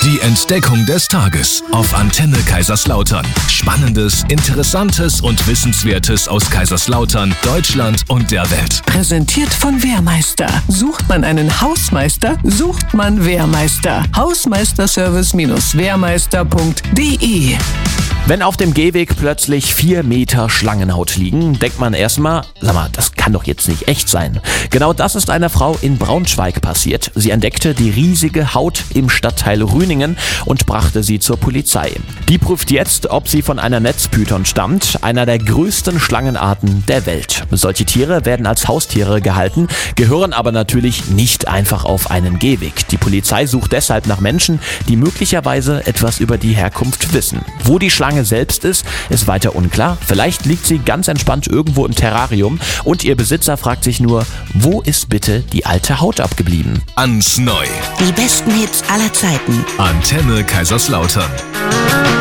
Die Entdeckung des Tages auf Antenne Kaiserslautern. Spannendes, Interessantes und Wissenswertes aus Kaiserslautern, Deutschland und der Welt. Präsentiert von Wehrmeister. Sucht man einen Hausmeister, sucht man Wehrmeister. Hausmeisterservice-wehrmeister.de. Wenn auf dem Gehweg plötzlich 4 Meter Schlangenhaut liegen, denkt man erstmal, sag mal, das kann doch jetzt nicht echt sein. Genau das ist einer Frau in Braunschweig passiert. Sie entdeckte die riesige Haut im Stadtteil Rüningen und brachte sie zur Polizei. Die prüft jetzt, ob sie von einer Netzpython stammt, einer der größten Schlangenarten der Welt. Solche Tiere werden als Haustiere gehalten, gehören aber natürlich nicht einfach auf einen Gehweg. Die Polizei sucht deshalb nach Menschen, die möglicherweise etwas über die Herkunft wissen. Wo die Schlange selbst ist weiter unklar. Vielleicht liegt sie ganz entspannt irgendwo im Terrarium und ihr Besitzer fragt sich nur, wo ist bitte die alte Haut abgeblieben? Ans Neu. Die besten Hits aller Zeiten. Antenne Kaiserslautern.